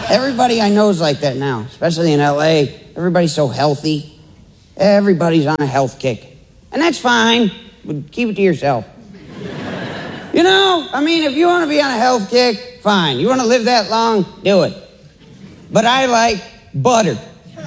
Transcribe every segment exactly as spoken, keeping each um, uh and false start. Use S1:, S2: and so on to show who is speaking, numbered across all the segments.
S1: Everybody I know is like that now, especially in L A. Everybody's so healthy. Everybody's on a health kick. And that's fine, but keep it to yourself. You know, I mean, if you want to be on a health kick, fine. You want to live that long, do it. But I like butter.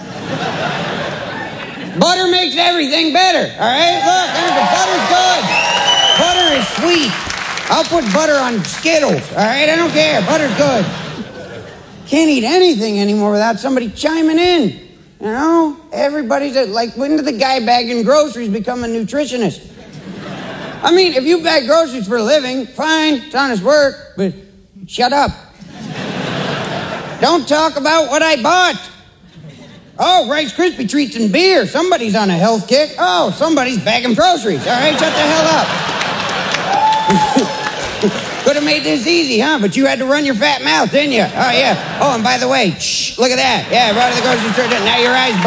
S1: Butter makes everything better, all right? Look, the butter's good. Butter is sweet. I'll put butter on Skittles, all right? I don't care. Butter's good. Can't eat anything anymore without somebody chiming in. You know? Everybody's a, like, when did the guy bagging groceries become a nutritionist? I mean, if you bag groceries for a living, fine, it's honest work, but shut up. Don't talk about what I bought. Oh, Rice Krispie treats and beer. Somebody's on a health kick. Oh, somebody's bagging groceries. All right, shut the hell up. Could have made this easy, huh? But you had to run your fat mouth, didn't you? Oh, yeah. Oh, and by the way, shh, look at that. Yeah, right to the grocery store. Now your eyes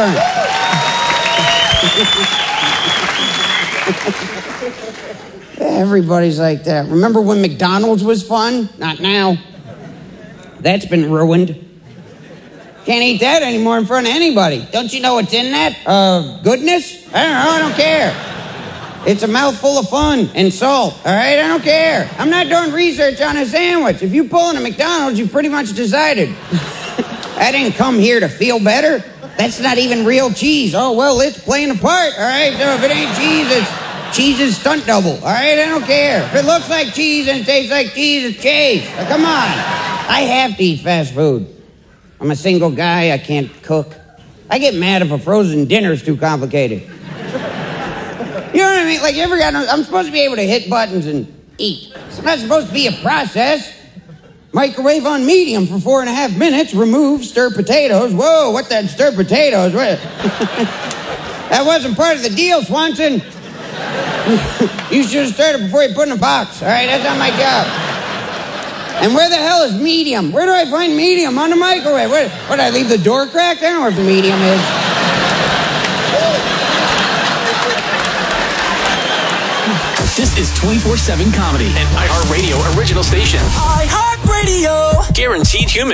S1: burn. Everybody's like that. Remember when McDonald's was fun? Not now. That's been ruined. Can't eat that anymore in front of anybody. Don't you know what's in that? Uh, goodness? I don't know, I don't care. It's a mouthful of fun and salt, all right? I don't care. I'm not doing research on a sandwich. If you pull in a McDonald's, you've pretty much decided. I didn't come here to feel better. That's not even real cheese. Oh, well, it's playing a part, all right? So if it ain't cheese, it's cheese's stunt double, all right? I don't care. If it looks like cheese and it tastes like cheese, it's cheese. Now, come on. I have to eat fast food. I'm a single guy. I can't cook. I get mad if a frozen dinner's too complicated. You know what I mean? Like, you ever got... I'm supposed to be able to hit buttons and eat. It's not supposed to be a process. Microwave on medium for four and a half minutes. Remove, stir potatoes. Whoa, what that stir potatoes? What? That wasn't part of the deal, Swanson. You should have stirred it before you put it in a box. All right, that's not my job. And where the hell is medium? Where do I find medium on the microwave? What, what, I leave the door cracked? I don't know where the medium is.
S2: This is twenty-four seven Comedy, an iHeartRadio original station. iHeartRadio! Guaranteed human.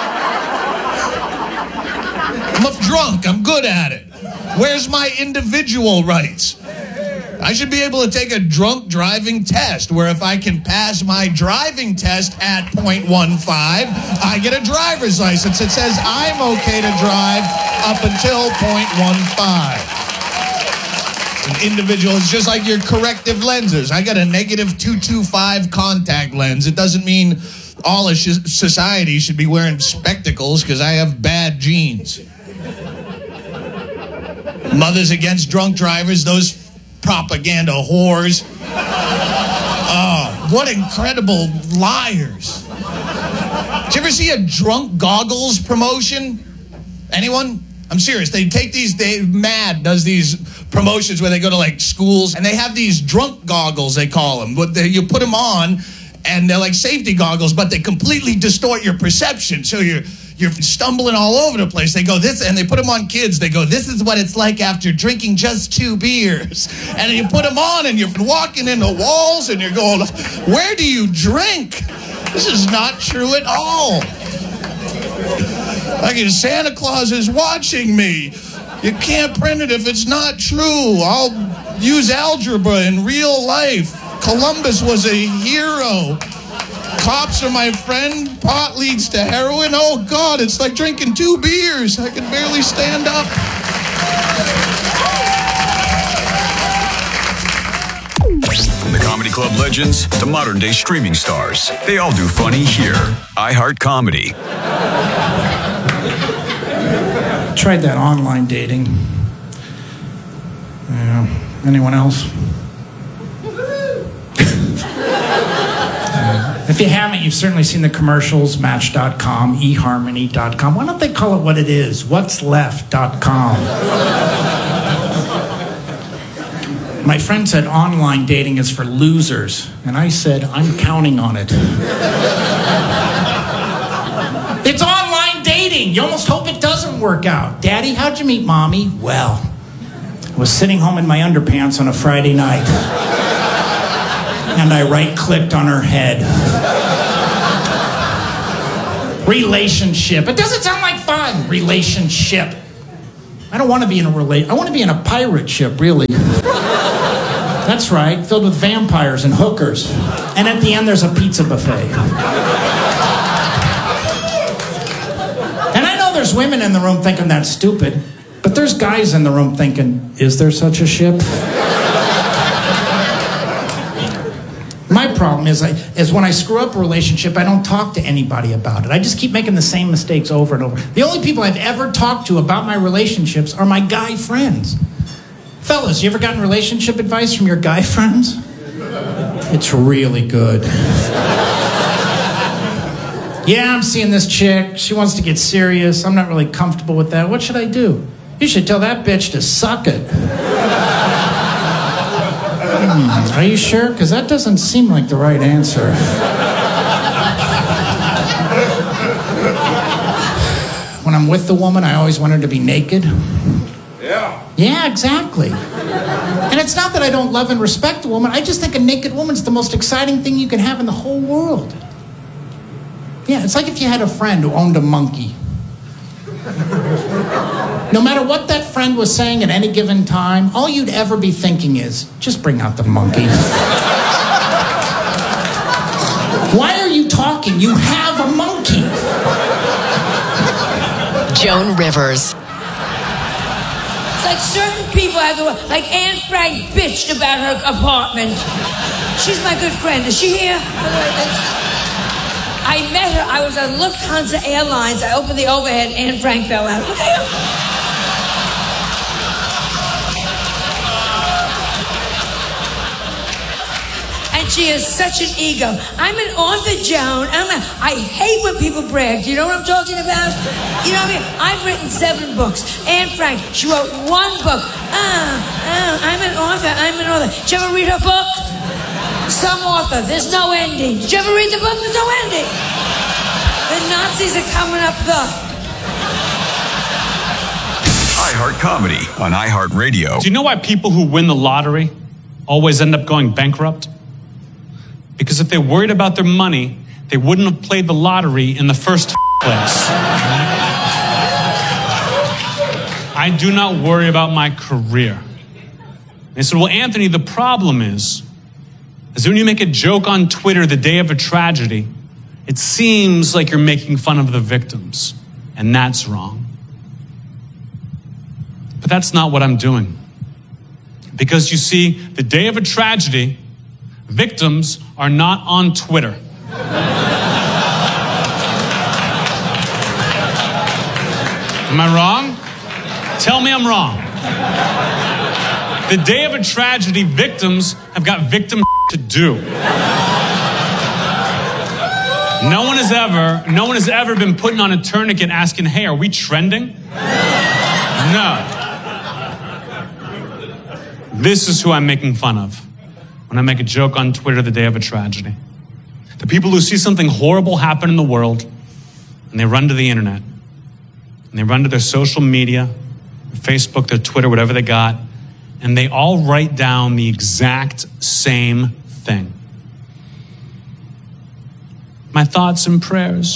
S3: I'm a drunk. I'm good at it. Where's my individual rights? I should be able to take a drunk driving test where if I can pass my driving test at point one five, I get a driver's license that says I'm okay to drive up until point one five. An individual, it's just like your corrective lenses. I got a negative two twenty-five contact lens. It doesn't mean all of sh- society should be wearing spectacles because I have bad genes. Mothers Against Drunk Drivers, those propaganda whores. Oh, what incredible liars. Did you ever see a drunk goggles promotion? Anyone? I'm serious. They take these, they, Mad does these promotions where they go to like schools and they have these drunk goggles, they call them. But they, you put them on and they're like safety goggles, but they completely distort your perception. So you're You're stumbling all over the place. They go this, and they put them on kids. They go, this is what it's like after drinking just two beers. And then you put them on, and you're walking into walls, and you're going, where do you drink? This is not true at all. Like Santa Claus is watching me. You can't print it if it's not true. I'll use algebra in real life. Columbus was a hero. Cops are my friend. Pot leads to heroin. Oh, God, it's like drinking two beers. I can barely stand up.
S4: From the Comedy Club legends to modern-day streaming stars, they all do funny here. iHeart Comedy.
S5: Tried that online dating. Yeah. Anyone else? If you haven't, you've certainly seen the commercials, Match dot com, e harmony dot com. Why don't they call it what it is, what's left dot com? My friend said online dating is for losers, and I said, I'm counting on it. It's online dating. You almost hope it doesn't work out. Daddy, how'd you meet Mommy? Well, I was sitting home in my underpants on a Friday night. And I right-clicked on her head. Relationship. It doesn't sound like fun. Relationship. I don't want to be in a relate. I want to be in a pirate ship, really. That's right, filled with vampires and hookers. And at the end, there's a pizza buffet. And I know there's women in the room thinking that's stupid, but there's guys in the room thinking, is there such a ship? My problem is, I, is when I screw up a relationship, I don't talk to anybody about it. I just keep making the same mistakes over and over. The only people I've ever talked to about my relationships are my guy friends. Fellas, you ever gotten relationship advice from your guy friends? It's really good. Yeah, I'm seeing this chick. She wants to get serious. I'm not really comfortable with that. What should I do? You should tell that bitch to suck it. Hmm, are you sure? Because that doesn't seem like the right answer. When I'm with the woman, I always want her to be naked.
S6: Yeah.
S5: Yeah, exactly. And it's not that I don't love and respect a woman. I just think a naked woman's the most exciting thing you can have in the whole world. Yeah, it's like if you had a friend who owned a monkey. No matter what that friend was saying at any given time, all you'd ever be thinking is, just bring out the monkey. Why are you talking? You have a monkey.
S7: Joan Rivers.
S8: It's like certain people have the, like Anne Frank bitched about her apartment. She's my good friend. Is she here? I met her. I was on Lufthansa Airlines. I opened the overhead. Anne Frank fell out. Look at her. And she has such an ego. I'm an author, Joan. I'm a, I hate when people brag. Do you know what I'm talking about? You know what I mean? I've written seven books. Anne Frank, she wrote one book. Ah, ah, I'm an author. I'm an author. Did you ever read her book? Some author. There's no ending. Did you ever read the book? There's no ending. The Nazis are coming up the...
S4: iHeart Comedy on iHeartRadio.
S9: Do you know why people who win the lottery always end up going bankrupt? Because if they worried about their money, they wouldn't have played the lottery in the first place. I do not worry about my career. They said, well, Anthony, the problem is, is when you make a joke on Twitter the day of a tragedy, it seems like you're making fun of the victims, and that's wrong. But that's not what I'm doing. Because you see, the day of a tragedy, victims are not on Twitter. Am I wrong? Tell me I'm wrong. The day of a tragedy, victims have got victim to do. No one has ever, no one has ever been putting on a tourniquet asking, hey, are we trending? No. This is who I'm making fun of when I make a joke on Twitter the day of a tragedy. The people who see something horrible happen in the world, and they run to the internet, and they run to their social media, their Facebook, their Twitter, whatever they got, and they all write down the exact same thing. My thoughts and prayers.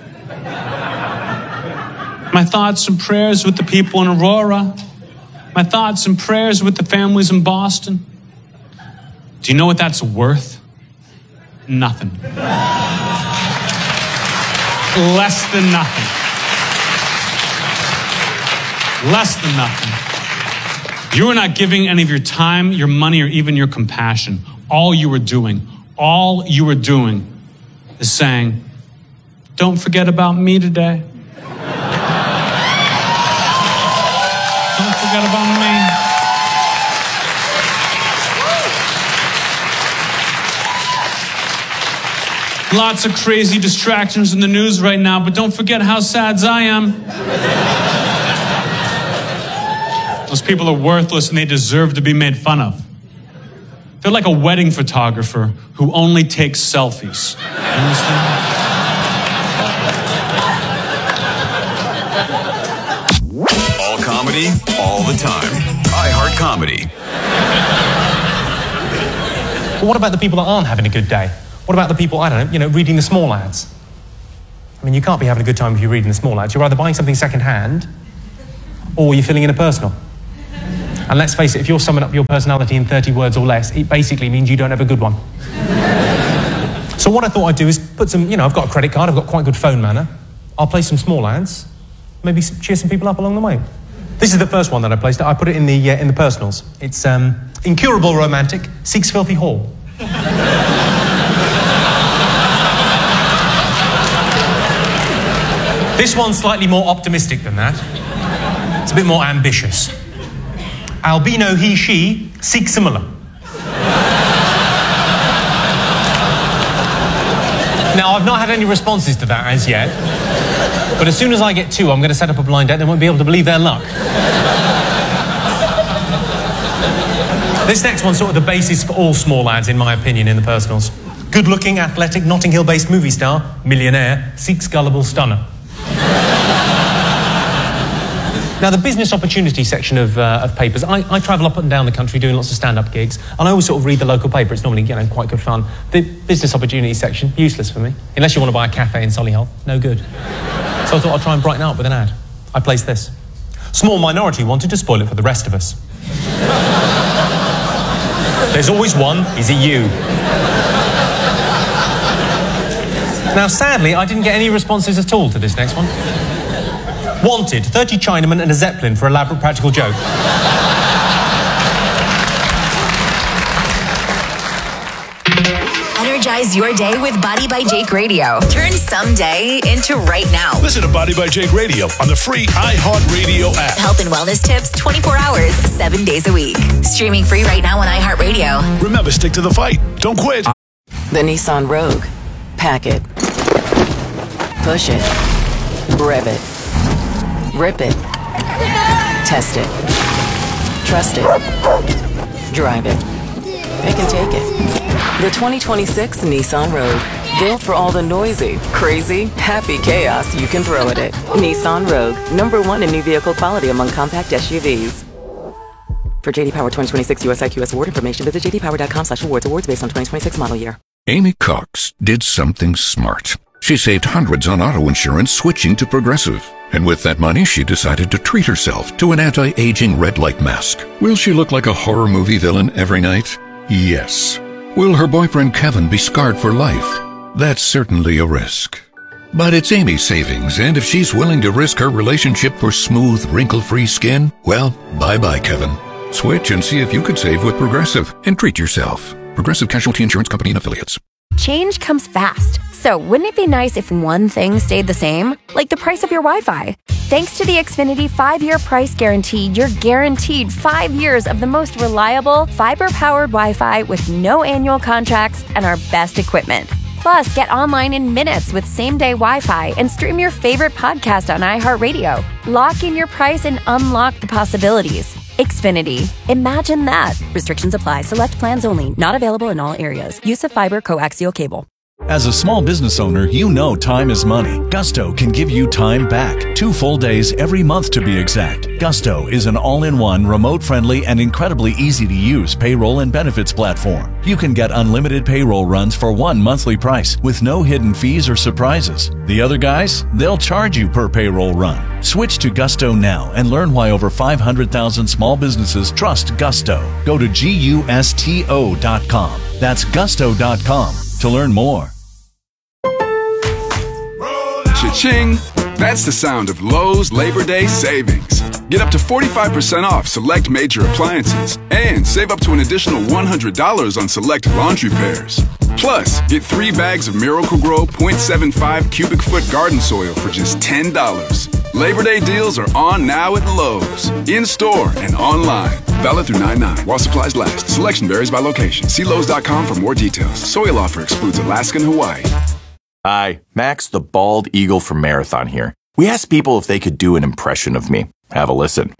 S9: My thoughts and prayers with the people in Aurora. My thoughts and prayers with the families in Boston. Do you know what that's worth? Nothing. Less than nothing. Less than nothing. You are not giving any of your time, your money, or even your compassion. All you are doing, all you are doing is saying, don't forget about me today. Don't forget about me. Lots of crazy distractions in the news right now, but don't forget how sad I am. Those people are worthless and they deserve to be made fun of. They're like a wedding photographer who only takes selfies. You understand?
S4: All comedy, all the time. iHeart Comedy.
S10: But what about the people that aren't having a good day? What about the people, I don't know, you know, reading the small ads?
S6: I mean, you can't be having a good time if you're reading the small ads. You're either buying something second-hand or you're filling in a personal. And let's face it, if you're summing up your personality in thirty words or less, it basically means you don't have a good one. So what I thought I'd do is put some, you know, I've got a credit card, I've got quite good phone manner. I'll play some small ads, maybe cheer some people up along the way. This is the first one that I placed. I put it in the uh, in the personals. It's um, incurable romantic, seeks filthy whore. This one's slightly more optimistic than that. It's a bit more ambitious. Albino he, she, seek similar. Now, I've not had any responses to that as yet, but as soon as I get two, I'm going to set up a blind date. They won't be able to believe their luck. This next one's sort of the basis for all small ads, in my opinion, in the personals. Good-looking, athletic, Notting Hill-based movie star, millionaire, seeks gullible stunner. Now, the business opportunity section of, uh, of papers, I, I travel up and down the country doing lots of stand-up gigs, and I always sort of read the local paper. It's normally, you know, quite good fun. The business opportunity section, useless for me. Unless you want to buy a cafe in Solihull, no good. So I thought I'd try and brighten it up with an ad. I placed this. Small minority wanted to spoil it for the rest of us. There's always one, is it you? Now, sadly, I didn't get any responses at all to this next one. Wanted, thirty Chinamen and a Zeppelin for elaborate practical joke.
S7: Energize your day with Body by Jake Radio. Turn someday into right now.
S10: Listen to Body by Jake Radio on the free iHeartRadio app.
S7: Health and wellness tips twenty-four hours, seven days a week. Streaming free right now on iHeartRadio.
S10: Remember, stick to the fight. Don't quit.
S11: The Nissan Rogue. Pack it. Push it. Rev it. Rip it. Test it. Trust it. Drive it. Pick and take it. The twenty twenty-six Nissan Rogue. Built for all the noisy, crazy, happy chaos you can throw at it. Nissan Rogue. Number one in new vehicle quality among compact S U Vs. For J D Power twenty twenty-six U S I Q S award information, visit j d power dot com slash awards. Awards based on twenty twenty-six model year.
S12: Amy Cox did something smart. She saved hundreds on auto insurance switching to Progressive. And with that money, she decided to treat herself to an anti-aging red light mask. Will she look like a horror movie villain every night? Yes. Will her boyfriend Kevin be scarred for life? That's certainly a risk. But it's Amy's savings, and if she's willing to risk her relationship for smooth, wrinkle-free skin, well, bye-bye, Kevin. Switch and see if you could save with Progressive and treat yourself. Progressive Casualty Insurance Company and Affiliates.
S13: Change comes fast. So wouldn't it be nice if one thing stayed the same? Like the price of your Wi-Fi. Thanks to the Xfinity five-year price guarantee, you're guaranteed five years of the most reliable, fiber-powered Wi-Fi with no annual contracts and our best equipment. Plus, get online in minutes with same-day Wi-Fi and stream your favorite podcast on iHeartRadio. Lock in your price and unlock the possibilities. Xfinity. Imagine that. Restrictions apply. Select plans only. Not available in all areas. Use of fiber coaxial cable.
S14: As a small business owner, you know time is money. Gusto can give you time back. Two full days every month to be exact. Gusto is an all-in-one, remote-friendly, and incredibly easy-to-use payroll and benefits platform. You can get unlimited payroll runs for one monthly price with no hidden fees or surprises. The other guys, they'll charge you per payroll run. Switch to Gusto now and learn why over five hundred thousand small businesses trust Gusto. Go to gusto dot com. That's gusto dot com to learn more.
S15: Cha-ching! That's the sound of Lowe's Labor Day savings. Get up to forty-five percent off select major appliances and save up to an additional one hundred dollars on select laundry pairs. Plus, get three bags of Miracle-Gro point seven five cubic foot garden soil for just ten dollars. Labor Day deals are on now at Lowe's, in-store and online. Valid through nine nine while supplies last. Selection varies by location. See Lowe's dot com for more details. Soil offer excludes Alaska and Hawaii.
S16: Hi, Max the Bald Eagle from Marathon here. We asked people if they could do an impression of me. Have a listen.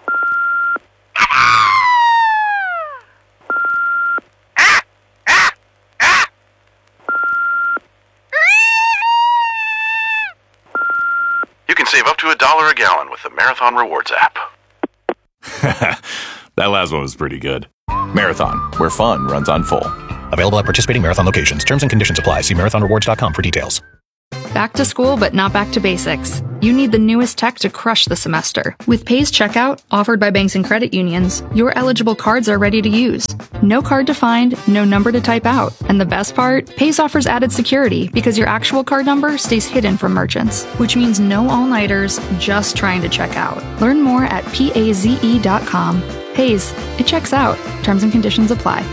S17: You can save up to a dollar a gallon with the Marathon Rewards app.
S16: That last one was pretty good. Marathon, where fun runs on full.
S18: Available at participating Marathon locations. Terms and conditions apply. See marathon rewards dot com for details. Back to school, but not back to basics. You need the newest tech to crush the semester. With Pays Checkout, offered by banks and credit unions, your eligible cards are ready to use. No card to find, no number to type out. And the best part? Pays offers added security because your actual card number stays hidden from merchants, which means no all-nighters just trying to check out. Learn more at paze dot com. Pays, it checks out. Terms and conditions apply.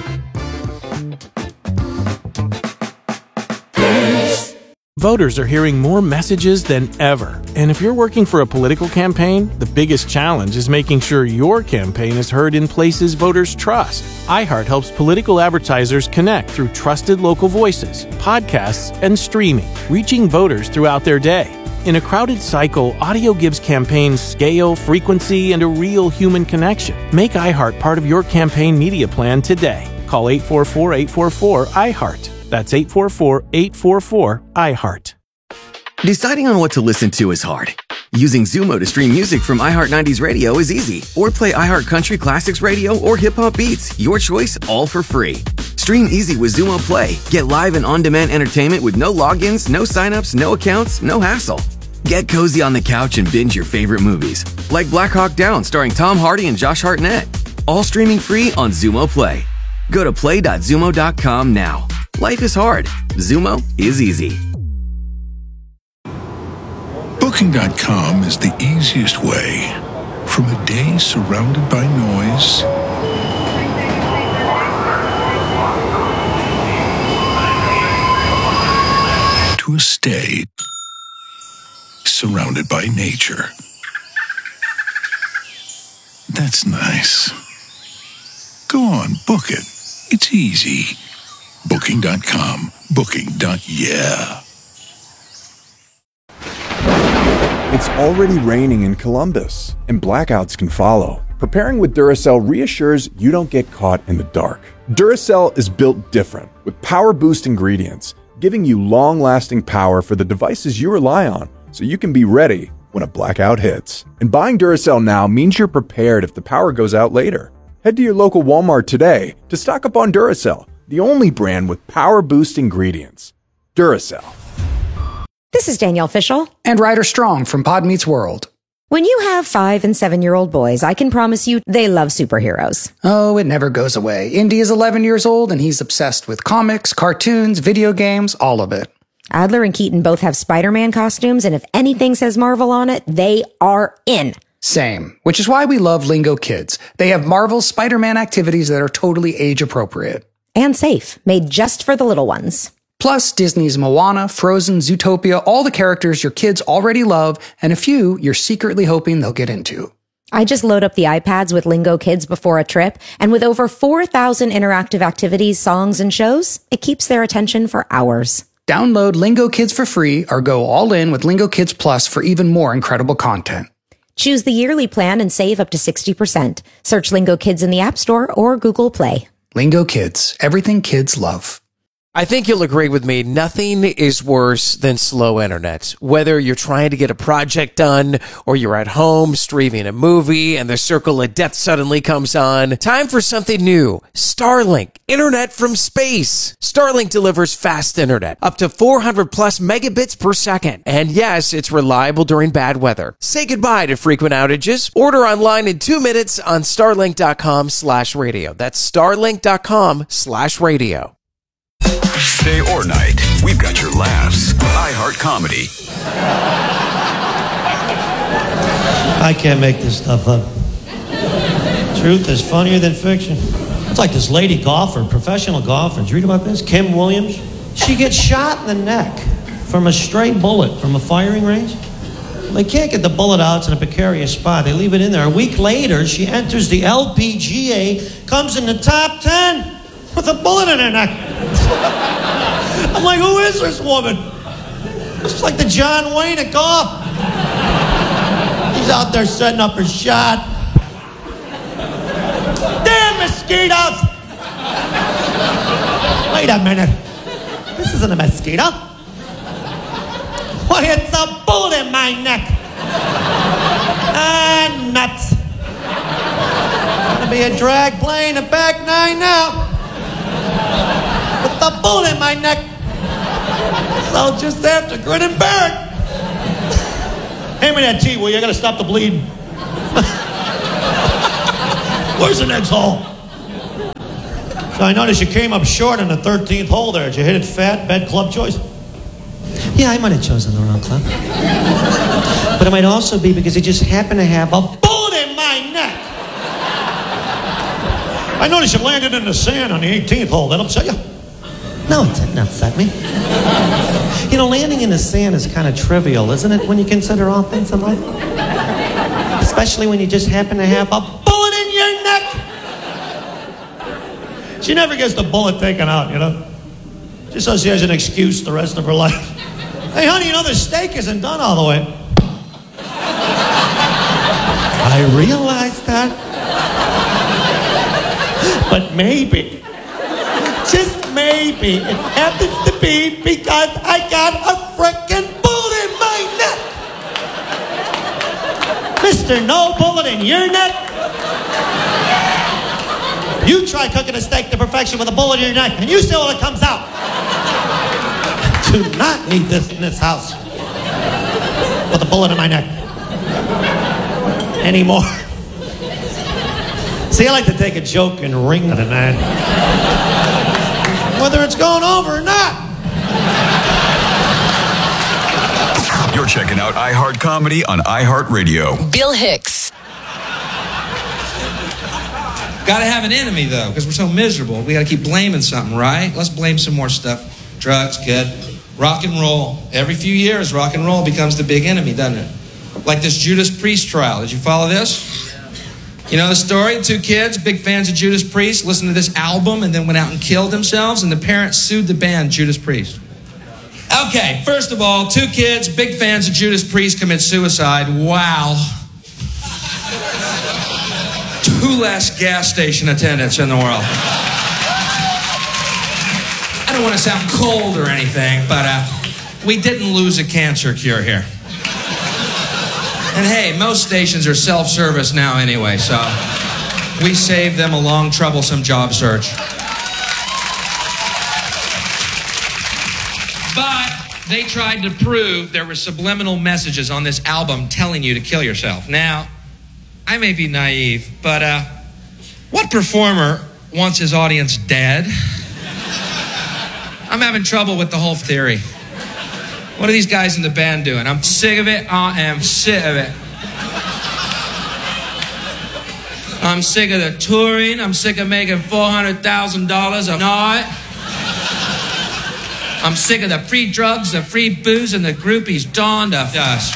S19: Voters are hearing more messages than ever. And if you're working for a political campaign, the biggest challenge is making sure your campaign is heard in places voters trust. iHeart helps political advertisers connect through trusted local voices, podcasts, and streaming, reaching voters throughout their day. In a crowded cycle, audio gives campaigns scale, frequency, and a real human connection. Make iHeart part of your campaign media plan today. Call eight four four, eight four four, iHeart. That's eight four four, eight four four, iHeart.
S20: Deciding on what to listen to is hard. Using Zumo to stream music from iHeart nineties Radio is easy. Or play iHeart Country Classics Radio or Hip Hop Beats. Your choice, all for free. Stream easy with Zumo Play. Get live and on-demand entertainment with no logins, no signups, no accounts, no hassle. Get cozy on the couch and binge your favorite movies. Like Black Hawk Down starring Tom Hardy and Josh Hartnett. All streaming free on Zumo Play. Go to play dot zumo dot com now. Life is hard. Zumo is easy.
S10: Booking dot com is the easiest way from a day surrounded by noise to a stay surrounded by nature. That's nice. Go on, book it. It's easy. Booking dot com. Booking. Yeah.
S21: It's already raining in Columbus, and blackouts can follow. Preparing with Duracell reassures you don't get caught in the dark. Duracell is built different, with power boost ingredients, giving you long-lasting power for the devices you rely on, so you can be ready when a blackout hits. And buying Duracell now means you're prepared if the power goes out later. Head to your local Walmart today to stock up on Duracell, the only brand with power boost ingredients. Duracell.
S22: This is Danielle Fishel.
S23: And Ryder Strong from Pod Meets World.
S22: When you have five and seven-year-old boys, I can promise you they love superheroes.
S23: Oh, it never goes away. Indy is eleven years old, and he's obsessed with comics, cartoons, video games, all of it.
S22: Adler and Keaton both have Spider-Man costumes, and if anything says Marvel on it, they are in.
S23: Same, which is why we love Lingo Kids. They have Marvel's Spider-Man activities that are totally age-appropriate.
S22: And safe, made just for the little ones.
S23: Plus, Disney's Moana, Frozen, Zootopia, all the characters your kids already love, and a few you're secretly hoping they'll get into.
S22: I just load up the iPads with Lingo Kids before a trip, and with over four thousand interactive activities, songs, and shows, it keeps their attention for hours.
S23: Download Lingo Kids for free or go all in with Lingo Kids Plus for even more incredible content.
S22: Choose the yearly plan and save up to sixty percent. Search Lingo Kids in the App Store or Google Play.
S23: Lingo Kids, everything kids love.
S24: I think you'll agree with me, nothing is worse than slow internet. Whether you're trying to get a project done or you're at home streaming a movie and the circle of death suddenly comes on, time for something new. Starlink, internet from space. Starlink delivers fast internet, up to four hundred plus megabits per second. And yes, it's reliable during bad weather. Say goodbye to frequent outages. Order online in two minutes on starlink.com slash radio. That's starlink.com slash radio.
S4: Day or night, we've got your laughs. iHeart Comedy.
S25: I can't make this stuff up. Truth is funnier than fiction. It's like this lady golfer, professional golfer. Did you read about this? Kim Williams. She gets shot in the neck from a stray bullet from a firing range. They can't get the bullet out. It's in a precarious spot. They leave it in there. A week later, she enters the L P G A, comes in the top ten with a bullet in her neck. I'm like, who is this woman? She's like the John Wayne of golf. He's out there setting up her shot. Damn mosquitoes! Wait a minute. This isn't a mosquito. Why, it's a bullet in my neck. Ah, nuts. Gonna be a drag playing a back nine now. With the bullet in my neck. So just after grin and bear it. Hand me that tea, will you? I gotta stop the bleeding. Where's the next hole? So I noticed you came up short in the thirteenth hole there. Did you hit it fat? Bad club choice?
S1: Yeah, I might have chosen the wrong club. But it might also be because it just happened to have a
S25: bullet in my neck. I noticed you landed in the sand on the eighteenth hole. That upset you?
S1: No, it didn't upset me. You know, landing in the sand is kind of trivial, isn't it, when you consider all things in life? Especially when you just happen to have a
S25: bullet in your neck. She never gets the bullet taken out, you know? Just so she has an excuse the rest of her life. Hey, honey, you know the steak isn't done all the way. I realize that. But maybe, just maybe, it happens to be because I got a frickin' bullet in my neck. Mister No Bullet in your neck? You try cooking a steak to perfection with a bullet in your neck, and you see what it comes out. I do not need this in this house. With a bullet in my neck. Anymore. See, I like to take a joke and ring it tonight. Whether it's going over or not.
S4: You're checking out iHeart Comedy on iHeartRadio.
S2: Bill Hicks.
S3: Gotta have an enemy, though, because we're so miserable. We gotta keep blaming something, right? Let's blame some more stuff. Drugs, good. Rock and roll. Every few years, rock and roll becomes the big enemy, doesn't it? Like this Judas Priest trial. Did you follow this? You know the story? Two kids, big fans of Judas Priest, listened to this album and then went out and killed themselves, and the parents sued the band Judas Priest. Okay, first of all, two kids, big fans of Judas Priest, commit suicide. Wow. Two less gas station attendants in the world. I don't want to sound cold or anything, but uh, we didn't lose a cancer cure here. And hey, most stations are self-service now anyway, so we saved them a long, troublesome job search. But they tried to prove there were subliminal messages on this album telling you to kill yourself. Now, I may be naive, but uh, what performer wants his audience dead? I'm having trouble with the whole theory. What are these guys in the band doing? I'm sick of it. I am sick of it. I'm sick of the touring. I'm sick of making four hundred thousand dollars a night. I'm sick of the free drugs, the free booze, and the groupies donned to us.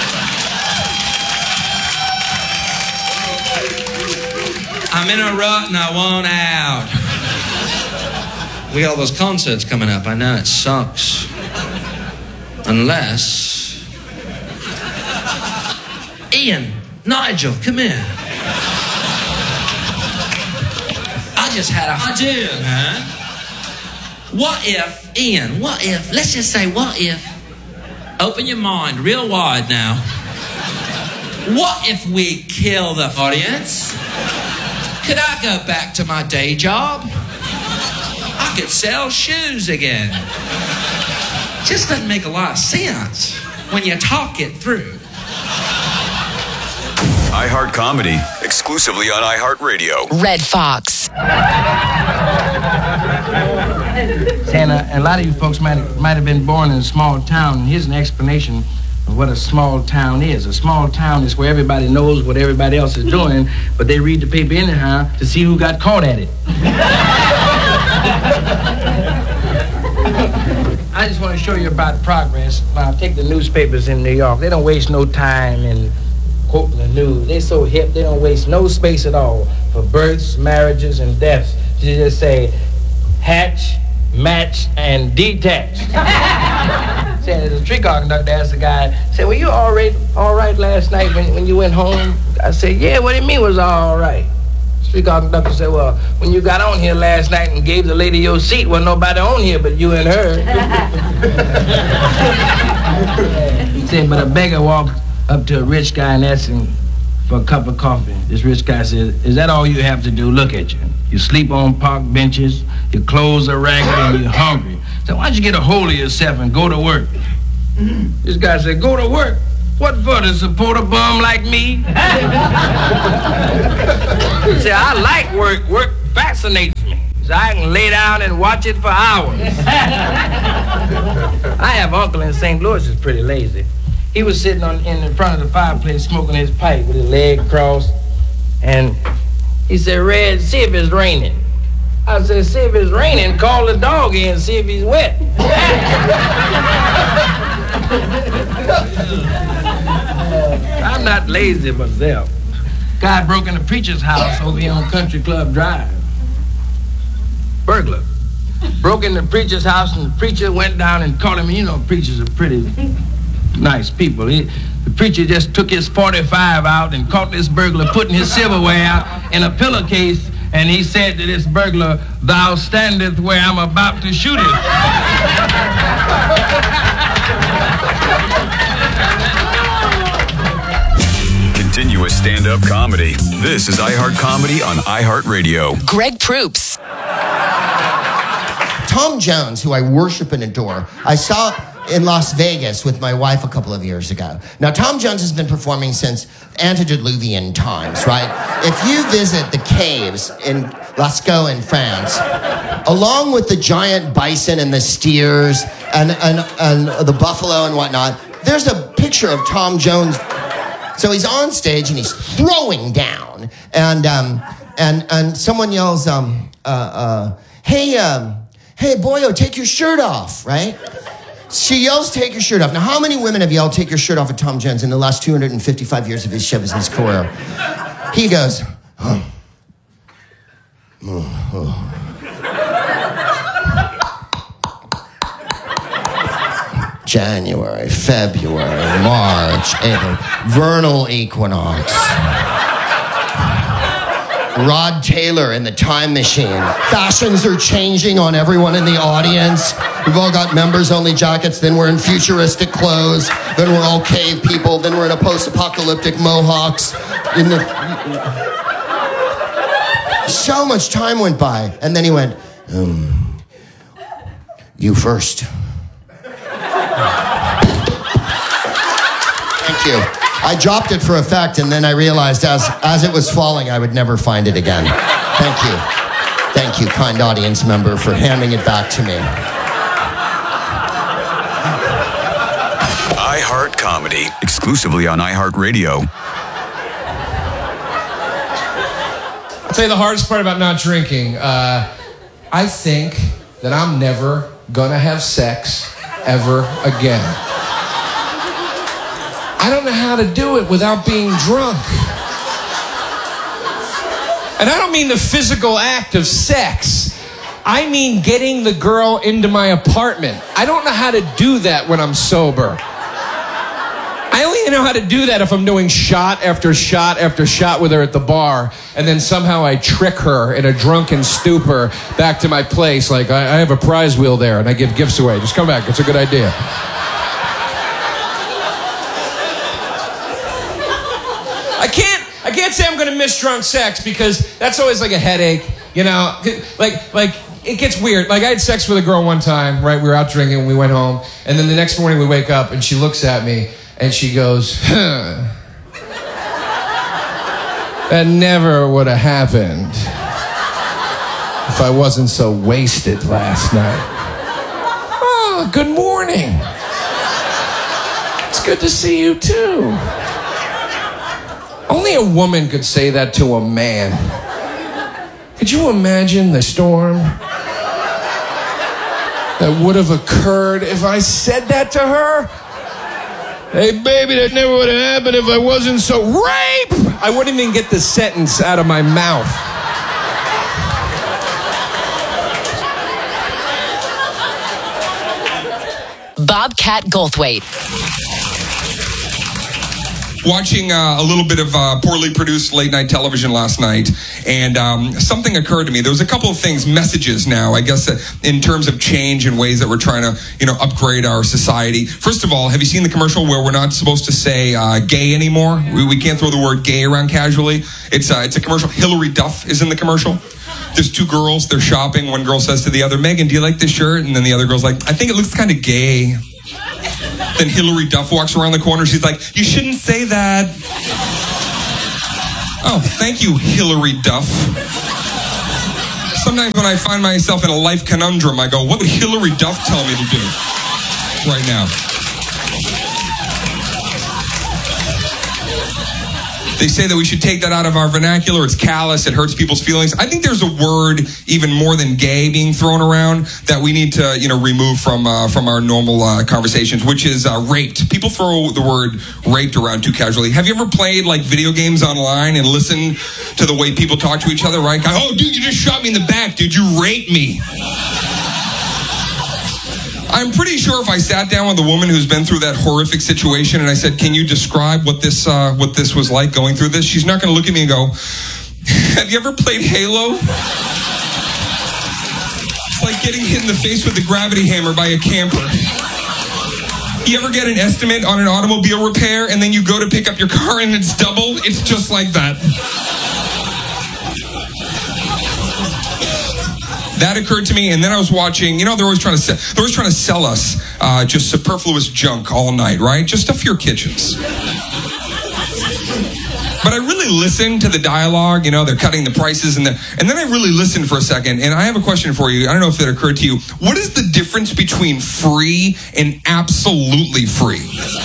S3: I'm in a rut and I want out. We got all those concerts coming up. I know it sucks. Unless... Ian, Nigel, come here. I just had a idea, man. What if, Ian, what if, let's just say, what if, open your mind real wide now. What if we kill the audience? Could I go back to my day job? I could sell shoes again. Just doesn't make a lot of sense when you talk it through.
S4: iHeart Comedy, exclusively on iHeartRadio.
S2: Red Fox.
S5: Santa, a lot of you folks might might have been born in a small town, and here's an explanation of what a small town is. A small town is where everybody knows what everybody else is doing, but they read the paper anyhow to see who got caught at it. I just want to show you about progress. Now, take the newspapers in New York. They don't waste no time in quoting the news. They're so hip, they don't waste no space at all for births, marriages, and deaths. You just say, hatch, match, and detach. Saying there's a streetcar conductor asked the guy, said, well, you all right, all right last night when, when you went home? I said, yeah, what do you mean was all right? Streetcar conductor said, well, when you got on here last night and gave the lady your seat, wasn't nobody on here but you and her. He said, but a beggar walked up to a rich guy and asked him for a cup of coffee. This rich guy said, is that all you have to do? Look at you. You sleep on park benches, your clothes are ragged, and you're hungry. said, why don't you get a hold of yourself and go to work? This guy said, go to work? What for, to support a bum like me? He said, I like work. Work fascinates me. So I can lay down and watch it for hours. I have an uncle in Saint Louis who's pretty lazy. He was sitting on in front of the fireplace smoking his pipe with his leg crossed. And he said, Red, see if it's raining. I said, see if it's raining, call the dog in and see if he's wet. I'm not lazy myself. Guy broke in the preacher's house over here on Country Club Drive. Burglar. Broke in the preacher's house and the preacher went down and caught him. You know, preachers are pretty nice people. He, the preacher just took his forty-five out and caught this burglar putting his silverware out in a pillowcase, and he said to this burglar, thou standeth where I'm about to shoot it.
S4: Continuous stand-up comedy. This is iHeart Comedy on iHeartRadio.
S2: Greg Proops.
S6: Tom Jones, who I worship and adore, I saw in Las Vegas with my wife a couple of years ago. Now, Tom Jones has been performing since antediluvian times, right? If you visit the caves in Lascaux in France, along with the giant bison and the steers and, and, and the buffalo and whatnot, there's a picture of Tom Jones. So he's on stage and he's throwing down, and um, and and someone yells, um, uh, uh, "Hey, um, hey, boyo, take your shirt off!" Right? She yells, "Take your shirt off!" Now, how many women have yelled, "Take your shirt off" at Tom Jones in the last two hundred fifty-five years of his show business career? He goes, oh. Oh, oh. January, February, March, April, vernal equinox. Rod Taylor in the time machine. Fashions are changing on everyone in the audience. We've all got members-only jackets, then we're in futuristic clothes, then we're all cave people, then we're in a post-apocalyptic mohawks. In the... So much time went by, and then he went, um, you first. Thank you. I dropped it for effect, and then I realized as, as it was falling, I would never find it again. Thank you. Thank you, kind audience member, for handing it back to me.
S4: iHeart Comedy, exclusively on iHeartRadio.
S7: I'll tell you the hardest part about not drinking. Uh, I think that I'm never gonna have sex ever again. I don't know how to do it without being drunk. And I don't mean the physical act of sex. I mean getting the girl into my apartment. I don't know how to do that when I'm sober. I only know how to do that if I'm doing shot after shot after shot with her at the bar, and then somehow I trick her in a drunken stupor back to my place, like, I, I have a prize wheel there, and I give gifts away. Just come back. It's a good idea. I can't, I can't say I'm going to miss drunk sex, because that's always like a headache, you know? Like, like, it gets weird. Like, I had sex with a girl one time, right? We were out drinking, we went home, and then the next morning we wake up, and she looks at me, and she goes, huh. That never would have happened if I wasn't so wasted last night. Oh, good morning. It's good to see you, too. Only a woman could say that to a man. Could you imagine the storm that would have occurred if I said that to her? Hey, baby, that never would have happened if I wasn't so rape. I wouldn't even get the sentence out of my mouth.
S2: Bobcat Goldthwait.
S8: Watching uh, a little bit of uh, poorly produced late night television last night, and um, something occurred to me. There was a couple of things, messages now, I guess, uh, in terms of change and ways that we're trying to, you know, upgrade our society. First of all, have you seen the commercial where we're not supposed to say uh, gay anymore? We, we can't throw the word gay around casually. It's uh, it's a commercial. Hillary Duff is in the commercial. there's two girls, they're shopping. One girl says to the other, Megan, do you like this shirt? And then the other girl's like, I think it looks kind of gay. Then Hillary Duff walks around the corner. She's like, you shouldn't say that. Oh, thank you, Hillary Duff. Sometimes when I find myself in a life conundrum, I go, what would Hillary Duff tell me to do right now? They say that we should take that out of our vernacular. It's callous. It hurts people's feelings. I think there's a word even more than gay being thrown around that we need to, you know, remove from uh, from our normal uh, conversations, which is uh, raped. People throw the word raped around too casually. Have you ever played like video games online and listened to the way people talk to each other? Right? Oh, dude, you just shot me in the back. Dude, you raped me. I'm pretty sure if I sat down with a woman who's been through that horrific situation and I said, can you describe what this uh, what this was like going through this? She's not going to look at me and go, have you ever played Halo? It's like getting hit in the face with a gravity hammer by a camper. You ever get an estimate on an automobile repair and then you go to pick up your car and it's double? It's just like that. That occurred to me, and then I was watching, you know, they're always trying to sell, they're always trying to sell us uh, just superfluous junk all night, right? Just stuff for your kitchens. But I really listened to the dialogue, you know, they're cutting the prices, and, the, and then I really listened for a second, and I have a question for you. I don't know if that occurred to you. What is the difference between free and absolutely free?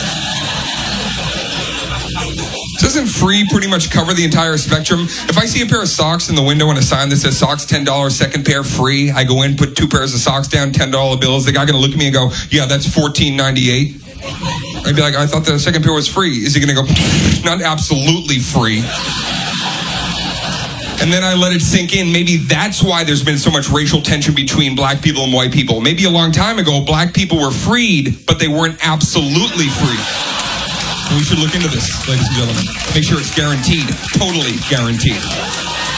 S8: Doesn't free pretty much cover the entire spectrum? If I see a pair of socks in the window and a sign that says socks ten dollars, second pair free, I go in, put two pairs of socks down, ten dollar bills, the guy gonna look at me and go, yeah, that's fourteen ninety-eight. I'd be like, I thought the second pair was free. Is he gonna go, not absolutely free? And then I let it sink in. Maybe that's why there's been so much racial tension between black people and white people. Maybe a long time ago, black people were freed, but they weren't absolutely free. We should look into this, ladies and gentlemen. Make sure it's guaranteed, totally guaranteed.